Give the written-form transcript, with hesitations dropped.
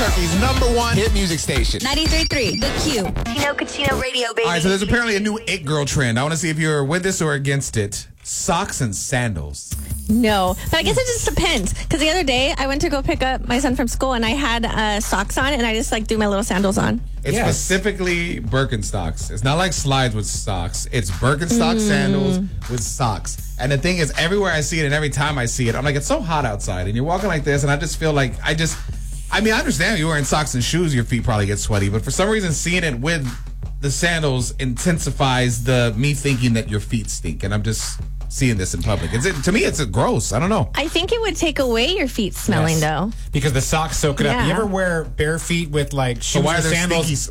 Albuquerque's #1 hit music station. 93.3, The Q. Kachino Radio, baby. All right, so there's apparently a new it girl trend. I want to see if you're with this or against it. Socks and sandals. No, but I guess it just depends. Because the other day, I went to go pick up my son from school, and I had socks on, and I just threw my little sandals on. It's specifically Birkenstocks. It's not like slides with socks. It's Birkenstock sandals with socks. And the thing is, everywhere I see it and every time I see it, I'm like, it's so hot outside. And you're walking like this, and I just feel like I understand you're wearing socks and shoes, your feet probably get sweaty. But for some reason, seeing it with the sandals intensifies me thinking that your feet stink. And I'm just seeing this in public. To me, it's gross. I don't know. I think it would take away your feet smelling, though. Because the socks soak it up. Yeah. You ever wear bare feet with like shoes So why are and there sandals? stinky